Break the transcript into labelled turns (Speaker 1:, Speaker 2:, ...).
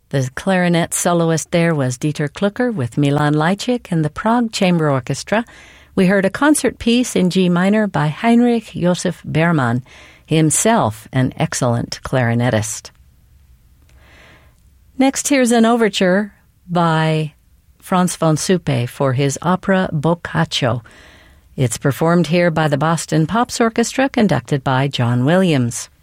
Speaker 1: The clarinet soloist there was Dieter Klucker with Milan Lajcik and the Prague Chamber Orchestra. We heard a concert piece in G minor by Heinrich Josef Beermann, himself an excellent clarinetist. Next, here's an overture by Franz von Suppe for his opera Boccaccio. It's performed here by the Boston Pops Orchestra, conducted by John Williams.